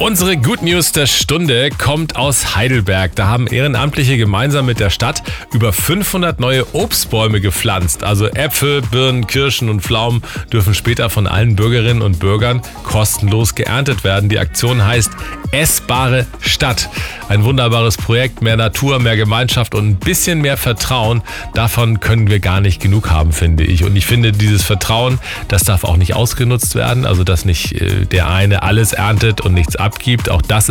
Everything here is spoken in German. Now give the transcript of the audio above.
Unsere Good News der Stunde kommt aus Heidelberg. Da haben Ehrenamtliche gemeinsam mit der Stadt über 500 neue Obstbäume gepflanzt. Also Äpfel, Birnen, Kirschen und Pflaumen dürfen später von allen Bürgerinnen und Bürgern kostenlos geerntet werden. Die Aktion heißt Essbare Stadt. Ein wunderbares Projekt, mehr Natur, mehr Gemeinschaft und ein bisschen mehr Vertrauen. Davon können wir gar nicht genug haben, finde ich. Und ich finde, dieses Vertrauen, das darf auch nicht ausgenutzt werden. Also, dass nicht der eine alles erntet und nichts abgibt. Auch das